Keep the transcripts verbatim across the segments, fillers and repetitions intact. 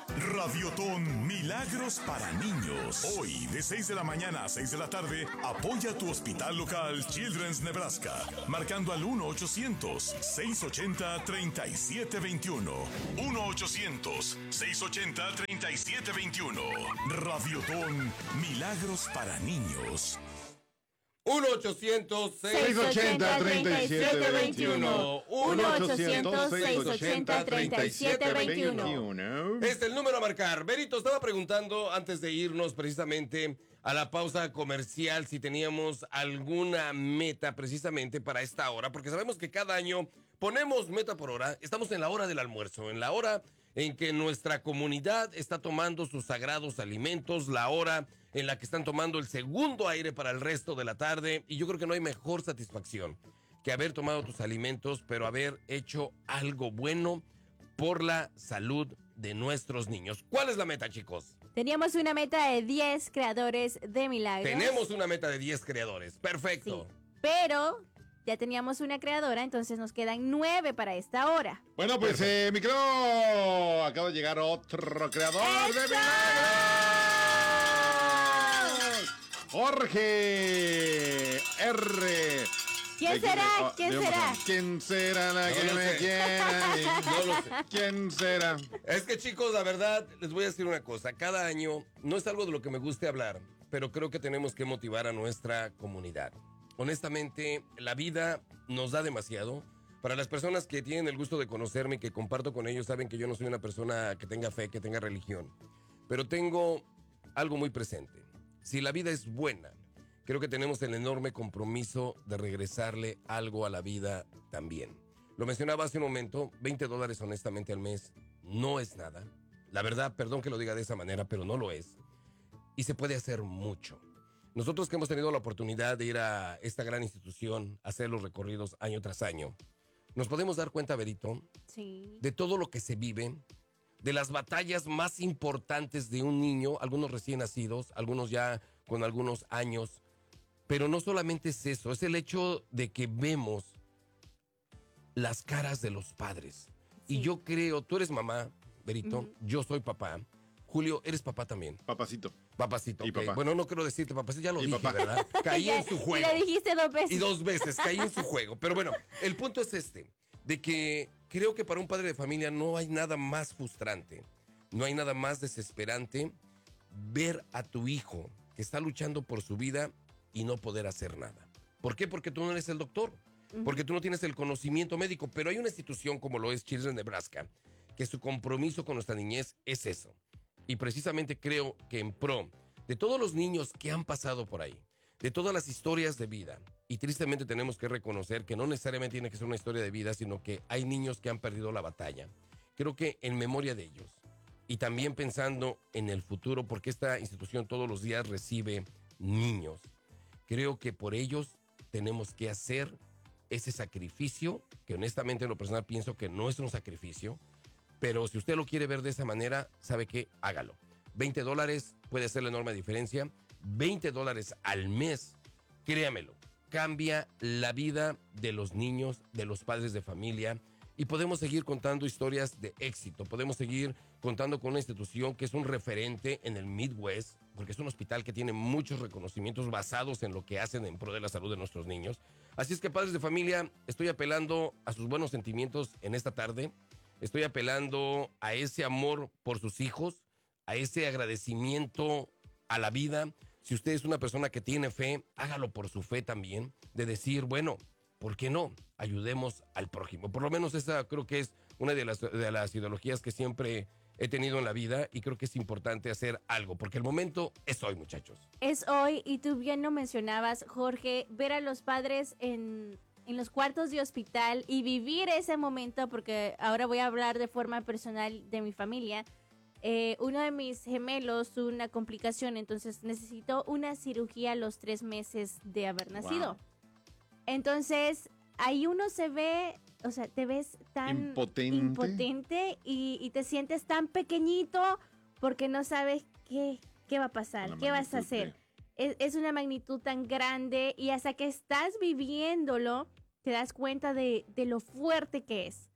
Radiotón Milagros para Niños. Hoy, de seis de la mañana a seis de la tarde, apoya tu hospital local Children's Nebraska, marcando al uno ochocientos, seiscientos ochenta, treinta y siete veintiuno. uno ochocientos, seiscientos ochenta, treinta y siete veintiuno. Radiotón Milagros para Niños. uno ochocientos, seiscientos ochenta, treinta y siete veintiuno. uno ochocientos, seiscientos ochenta, treinta y siete veintiuno. Este es el número a marcar. Berito, estaba preguntando antes de irnos precisamente a la pausa comercial si teníamos alguna meta precisamente para esta hora, porque sabemos que cada año ponemos meta por hora. Estamos en la hora del almuerzo, en la hora en que nuestra comunidad está tomando sus sagrados alimentos, la hora en la que están tomando el segundo aire para el resto de la tarde, y yo creo que no hay mejor satisfacción que haber tomado tus alimentos, pero haber hecho algo bueno por la salud de nuestros niños. ¿Cuál es la meta, chicos? Teníamos una meta de diez creadores de milagros. Tenemos una meta de diez creadores, perfecto. Sí, pero ya teníamos una creadora, entonces nos quedan nueve para esta hora. Bueno, pues, eh, mi creo, acaba de llegar otro creador ¡Eso! de milagros. Jorge R. ¿Quién ¿De será? oh, ¿Quién de será? ¿Quién será la No que lo me sé. quiera? No lo sé. ¿Quién será? Es que, chicos, la verdad, les voy a decir una cosa. Cada año no es algo de lo que me guste hablar, pero creo que tenemos que motivar a nuestra comunidad. Honestamente, la vida nos da demasiado. Para las personas que tienen el gusto de conocerme y que comparto con ellos, saben que yo no soy una persona que tenga fe, que tenga religión. Pero tengo algo muy presente. Si la vida es buena, creo que tenemos el enorme compromiso de regresarle algo a la vida también. Lo mencionaba hace un momento, veinte dólares honestamente al mes no es nada. La verdad, perdón que lo diga de esa manera, pero no lo es. Y se puede hacer mucho. Nosotros que hemos tenido la oportunidad de ir a esta gran institución, hacer los recorridos año tras año, nos podemos dar cuenta, Berito, Sí. de todo lo que se vive, de las batallas más importantes de un niño, algunos recién nacidos, algunos ya con algunos años. Pero no solamente es eso, es el hecho de que vemos las caras de los padres. Sí. Y yo creo, tú eres mamá, Berito, Ujú. yo soy papá. Julio, eres papá también. Papacito. Papacito. Y ok. papá. Bueno, no quiero decirte papacito, ya lo Y dije, papá. ¿verdad? Caí en su Y juego. le dijiste dos veces. Y dos veces, caí en su juego. Pero bueno, el punto es este, de que creo que para un padre de familia no hay nada más frustrante, no hay nada más desesperante ver a tu hijo que está luchando por su vida y no poder hacer nada. ¿Por qué? Porque tú no eres el doctor, porque tú no tienes el conocimiento médico, pero hay una institución como lo es Children's Nebraska, que su compromiso con nuestra niñez es eso. Y precisamente creo que en pro de todos los niños que han pasado por ahí, de todas las historias de vida, y tristemente tenemos que reconocer que no necesariamente tiene que ser una historia de vida, sino que hay niños que han perdido la batalla. Creo que en memoria de ellos, y también pensando en el futuro, porque esta institución todos los días recibe niños, creo que por ellos tenemos que hacer ese sacrificio, que honestamente en lo personal pienso que no es un sacrificio, pero si usted lo quiere ver de esa manera, sabe que hágalo. veinte dólares puede hacer la enorme diferencia. veinte dólares al mes, créamelo, cambia la vida de los niños, de los padres de familia, y podemos seguir contando historias de éxito. Podemos seguir contando con una institución que es un referente en el Midwest, porque es un hospital que tiene muchos reconocimientos basados en lo que hacen en pro de la salud de nuestros niños. Así es que, padres de familia, estoy apelando a sus buenos sentimientos en esta tarde. Estoy apelando a ese amor por sus hijos, a ese agradecimiento a la vida. Si usted es una persona que tiene fe, hágalo por su fe también, de decir, bueno, ¿por qué no? Ayudemos al prójimo. Por lo menos esa creo que es una de las, de las ideologías que siempre he tenido en la vida, y creo que es importante hacer algo, porque el momento es hoy, muchachos. Es hoy, y tú bien lo mencionabas, Jorge, ver a los padres en, en los cuartos de hospital y vivir ese momento, porque ahora voy a hablar de forma personal de mi familia. Eh, uno de mis gemelos tuvo una complicación, entonces necesitó una cirugía a los tres meses de haber nacido. Wow. Entonces, ahí uno se ve, o sea, te ves tan Impotente. impotente y, y te sientes tan pequeñito porque no sabes qué, qué va a pasar, La qué vas a magnitud hacer. Es, es una magnitud tan grande, y hasta que estás viviéndolo, te das cuenta de, de lo fuerte que es.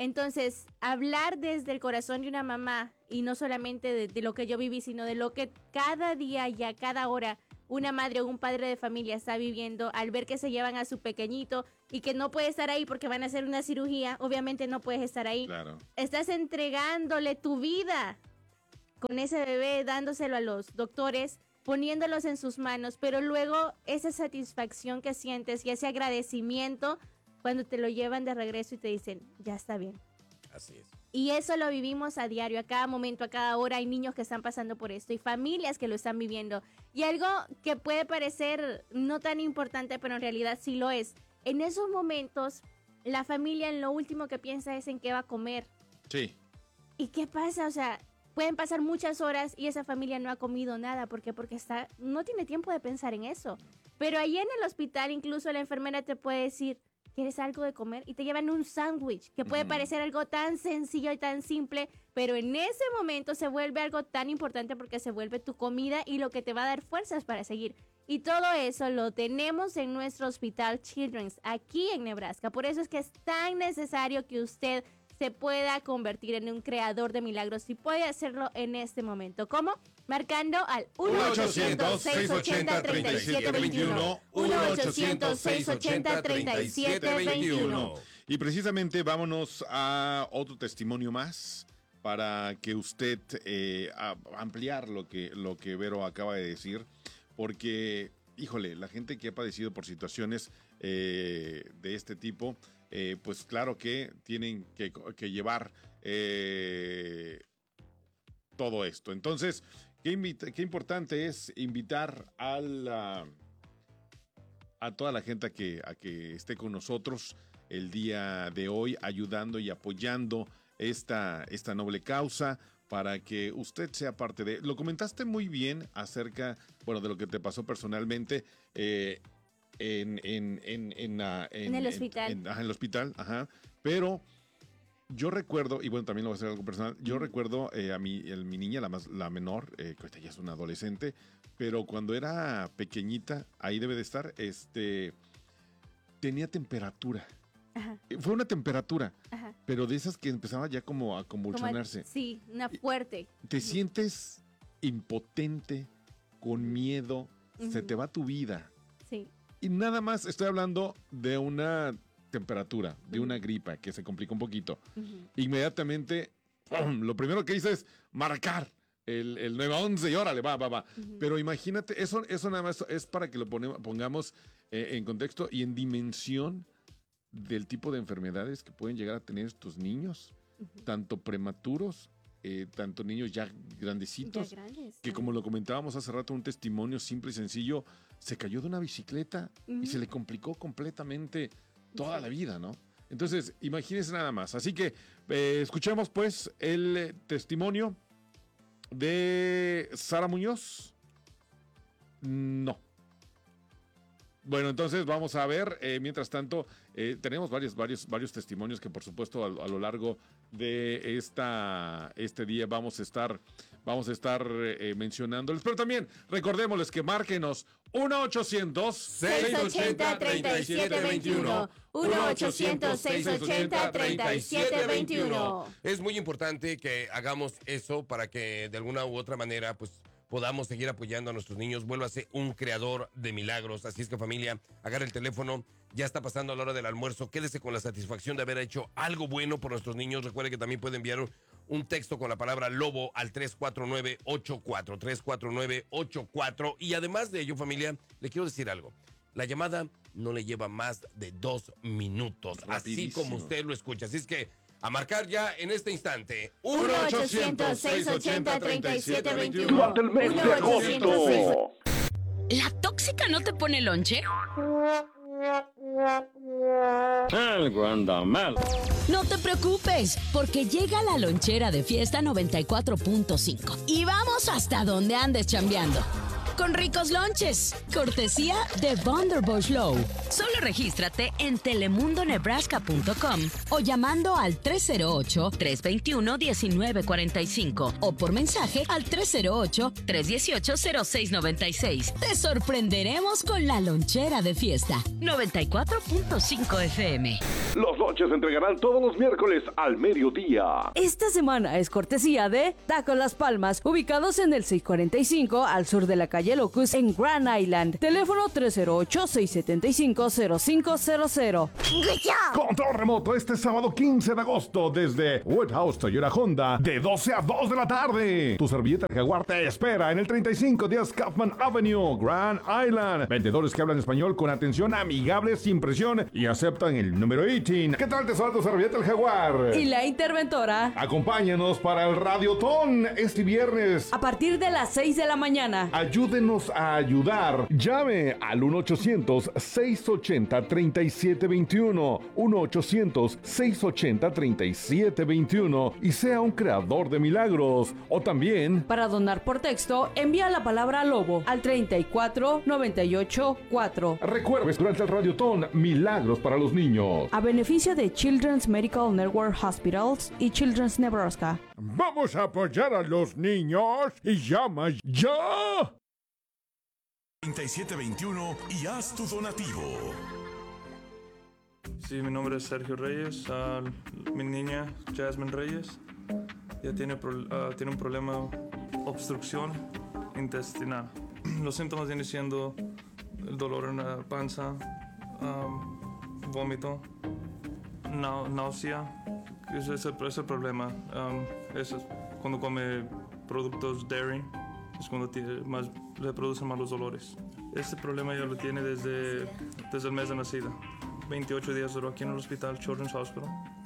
Entonces, hablar desde el corazón de una mamá, y no solamente de, de lo que yo viví, sino de lo que cada día y a cada hora una madre o un padre de familia está viviendo al ver que se llevan a su pequeñito y que no puede estar ahí porque van a hacer una cirugía, obviamente no puedes estar ahí. Claro. Estás entregándole tu vida con ese bebé, dándoselo a los doctores, poniéndolos en sus manos, pero luego esa satisfacción que sientes y ese agradecimiento cuando te lo llevan de regreso y te dicen, ya está bien. Así es. Y eso lo vivimos a diario, a cada momento, a cada hora. Hay niños que están pasando por esto y familias que lo están viviendo. Y algo que puede parecer no tan importante, pero en realidad sí lo es. En esos momentos, la familia en lo último que piensa es en qué va a comer. Sí. ¿Y qué pasa? O sea, pueden pasar muchas horas y esa familia no ha comido nada. ¿Por qué? Porque está, no tiene tiempo de pensar en eso. Pero ahí en el hospital, incluso la enfermera te puede decir, ¿quieres algo de comer? Y te llevan un sándwich, que puede uh-huh. parecer algo tan sencillo y tan simple, pero en ese momento se vuelve algo tan importante porque se vuelve tu comida y lo que te va a dar fuerzas para seguir. Y todo eso lo tenemos en nuestro Hospital Children's, aquí en Nebraska. Por eso es que es tan necesario que usted se pueda convertir en un creador de milagros y puede hacerlo en este momento. ¿Cómo? Marcando al uno ochocientos, seiscientos ochenta, treinta y siete veintiuno. uno ochocientos, seiscientos ochenta, treinta y siete veintiuno. Y precisamente vámonos a otro testimonio más para que usted eh, a, ampliar lo que, lo que Vero acaba de decir, porque, híjole, la gente que ha padecido por situaciones eh, de este tipo, eh, pues claro que tienen que, que llevar eh, todo esto. Entonces, qué, invita, qué importante es invitar a, la, a toda la gente a que, a que esté con nosotros el día de hoy, ayudando y apoyando esta, esta noble causa, para que usted sea parte de... Lo comentaste muy bien acerca, bueno, de lo que te pasó personalmente eh, en, en, en, en, uh, en... En el hospital. En, en, ajá, en el hospital, ajá. Pero yo recuerdo, y bueno, también lo voy a hacer algo personal, yo mm. recuerdo eh, a mi, el, mi niña, la, más, la menor, eh, que ahorita ya es una adolescente, pero cuando era pequeñita, ahí debe de estar, este, tenía temperatura. Ajá. Fue una temperatura, ajá, pero de esas que empezaba ya como a convulsionarse. Como a, sí, una fuerte. Te uh-huh. sientes impotente, con miedo, uh-huh. se te va tu vida. Sí. Y nada más estoy hablando de una temperatura, de uh-huh. una gripa que se complicó un poquito. Uh-huh. Inmediatamente, ¡pum!, lo primero que hice es marcar el, el nueve once y órale, va, va, va. Uh-huh. Pero imagínate, eso, eso nada más es para que lo ponemos, pongamos eh, en contexto y en dimensión del tipo de enfermedades que pueden llegar a tener estos niños, uh-huh. tanto prematuros, eh, tanto niños ya grandecitos, ya grandes, que ¿no? Como lo comentábamos hace rato, un testimonio simple y sencillo, se cayó de una bicicleta uh-huh. y se le complicó completamente toda sí. la vida, ¿no? Entonces, imagínense nada más. Así que eh, escuchemos pues el eh, testimonio de Sara Muñoz. No. Bueno, entonces vamos a ver, eh, mientras tanto, eh, tenemos varios, varios, varios testimonios que por supuesto a, a lo largo de esta, este día vamos a estar, vamos a estar eh, mencionándoles, pero también recordémosles que márquenos uno ochocientos, seiscientos ochenta, treinta y siete veintiuno. uno ochocientos, seiscientos ochenta, treinta y siete veintiuno. Es muy importante que hagamos eso para que de alguna u otra manera, pues, podamos seguir apoyando a nuestros niños. Vuélvase un creador de milagros. Así es que, familia, agarra el teléfono. Ya está pasando a la hora del almuerzo. Quédese con la satisfacción de haber hecho algo bueno por nuestros niños. Recuerde que también puede enviar un, un texto con la palabra lobo al tres cuatro nueve ocho cuatro. tres cuatro nueve ocho cuatro. Y además de ello, familia, le quiero decir algo. La llamada no le lleva más de dos minutos. Rapidísimo. Así como usted lo escucha. Así es que a marcar ya en este instante. uno ochocientos, seiscientos ochenta, treinta y siete veintiuno. Durante el mes de agosto. ¿La tóxica no te pone lonche? Algo anda mal. No te preocupes, porque llega la lonchera de Fiesta noventa y cuatro punto cinco. Y vamos hasta donde andes chambeando. con ricos lunches. Cortesía de Vanderbush Low. Solo regístrate en telemundo nebraska punto com o llamando al tres cero ocho, tres dos uno, uno nueve cuatro cinco o por mensaje al tres cero ocho, tres uno ocho, cero seis nueve seis. Te sorprenderemos con la lonchera de fiesta. noventa y cuatro punto cinco F M. Los lonches se entregarán todos los miércoles al mediodía. Esta semana es cortesía de Tacos Las Palmas, ubicados en el seiscientos cuarenta y cinco al sur de la calle Locust en Grand Island. Teléfono tres cero ocho, seis siete cinco, cero cinco cero cero. Control remoto este sábado quince de agosto desde Woodhouse Toyota Honda de doce a dos de la tarde. Tu servilleta Jaguar te espera en el treinta y cinco diez Kaufman Avenue, Grand Island. Vendedores que hablan español con atención amigable, sin presión y aceptan el número dieciocho. ¿Qué tal te suena tu servilleta el Jaguar? Y la interventora. Acompáñanos para el Radiotón este viernes A partir de las seis de la mañana. Ayúdenos a ayudar. Llame al uno ochocientos, seis ochenta, treinta y siete veintiuno. uno ochocientos, seis ochenta, treinta y siete veintiuno y sea un creador de milagros. O también, Para donar por texto, envía la palabra lobo al treinta y cuatro, noventa y ocho, cuatro. recuerdes durante el Radiotón Milagros para los Niños. A beneficio de Children's Medical Network Hospitals y Children's Nebraska. Vamos a apoyar a los niños y llama ya. treinta y siete veintiuno y haz tu donativo. Sí, mi nombre es Sergio Reyes. Uh, mi niña, Jasmine Reyes, ya tiene, pro- uh, tiene un problema, obstrucción intestinal. Los síntomas vienen siendo el dolor en la panza, um, vómito, nau- náusea. Ese es el, es el problema. Um, eso es cuando come productos dairy, es cuando tiene más, le producen más los dolores. Este problema ya lo tiene desde, desde el mes de nacida. veintiocho días duró aquí en el hospital, Children's Hospital.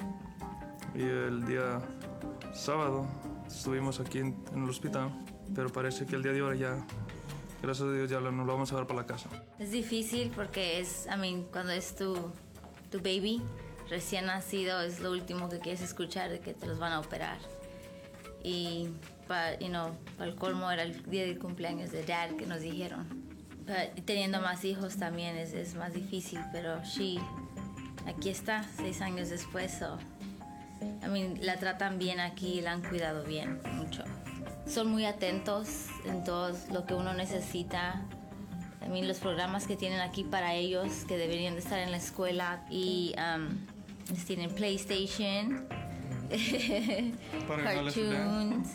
Y el día sábado estuvimos aquí en, en el hospital, pero parece que el día de ahora ya, gracias a Dios, ya lo- nos lo vamos a dar para la casa. Es difícil porque es, I mean, cuando es tu, tu baby recién nacido, es lo último que quieres escuchar de que te los van a operar. Y para you know, pa el colmo era el día del cumpleaños de Dad que nos dijeron. Pa- teniendo más hijos también es, es más difícil, pero sí, aquí está, seis años después. So, I mean, la tratan bien aquí, la han cuidado bien, mucho. Son muy atentos en todo lo que uno necesita. También los programas que tienen aquí para ellos, que deberían de estar en la escuela. Y um, les tienen PlayStation, Para ayudarles a estudiar. cartoons,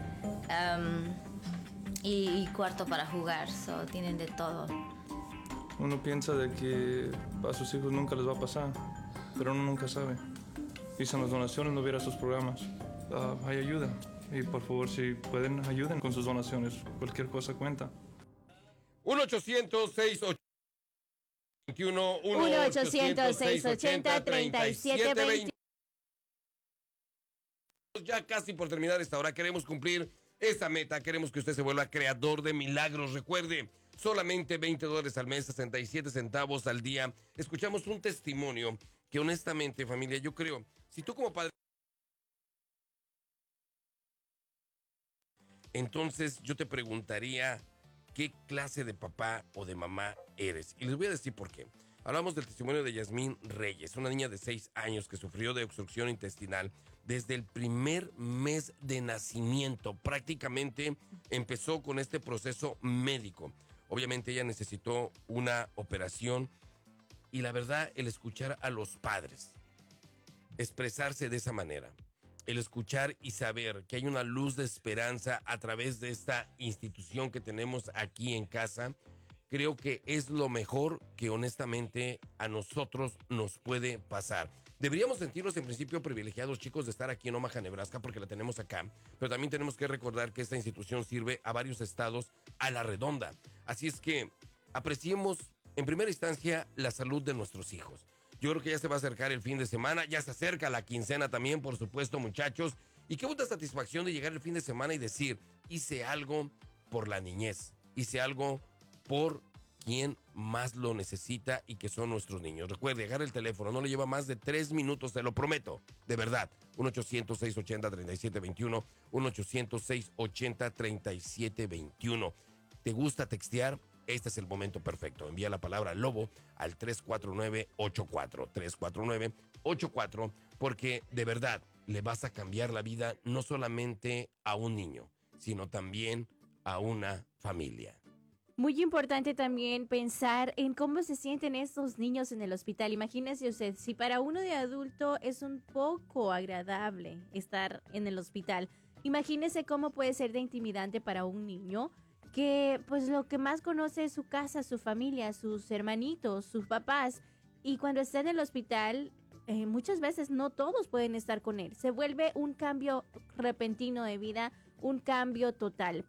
um, y, y cuarto para jugar. So, tienen de todo. Uno piensa de que a sus hijos nunca les va a pasar, pero uno nunca sabe. Y sin las donaciones no hubiera estos programas. Uh, hay ayuda. Y por favor, si pueden, ayuden con sus donaciones. Cualquier cosa cuenta. uno ochocientos, seis ochenta, veintiuno, uno ochocientos, seis ochenta, treinta y siete veintiuno. Ya casi por terminar esta hora, queremos cumplir esta meta. Queremos que usted se vuelva creador de milagros. Recuerde, solamente veinte dólares al mes, sesenta y siete centavos al día. Escuchamos un testimonio que honestamente, familia, yo creo, si tú como padre... Entonces yo te preguntaría, ¿qué clase de papá o de mamá eres? Y les voy a decir por qué. Hablamos del testimonio de Yasmín Reyes, una niña de seis años que sufrió de obstrucción intestinal desde el primer mes de nacimiento. Prácticamente empezó con este proceso médico. Obviamente ella necesitó una operación y la verdad, el escuchar a los padres expresarse de esa manera, el escuchar y saber que hay una luz de esperanza a través de esta institución que tenemos aquí en casa, creo que es lo mejor que honestamente a nosotros nos puede pasar. Deberíamos sentirnos en principio privilegiados, chicos, de estar aquí en Omaha, Nebraska, porque la tenemos acá, pero también tenemos que recordar que esta institución sirve a varios estados a la redonda. Así es que apreciemos en primera instancia la salud de nuestros hijos. Yo creo que ya se va a acercar el fin de semana, ya se acerca la quincena también, por supuesto, muchachos. Y qué buena satisfacción de llegar el fin de semana y decir, hice algo por la niñez, hice algo por quien más lo necesita y que son nuestros niños. Recuerde, agarra el teléfono, no le lleva más de tres minutos, te lo prometo, de verdad. uno ochocientos, seis ochenta, treinta y siete veintiuno, uno ochocientos, seis ochenta, treinta y siete veintiuno. ¿Te gusta textear? Este es el momento perfecto. Envía la palabra lobo al tres cuatro nueve ocho cuatro, tres cuatro nueve ocho cuatro, porque de verdad le vas a cambiar la vida no solamente a un niño, sino también a una familia. Muy importante también pensar en cómo se sienten estos niños en el hospital. Imagínese usted, si para uno de adulto es un poco agradable estar en el hospital, imagínese cómo puede ser de intimidante para un niño que pues lo que más conoce es su casa, su familia, sus hermanitos, sus papás. Y cuando está en el hospital, eh, muchas veces no todos pueden estar con él. Se vuelve un cambio repentino de vida, un cambio total.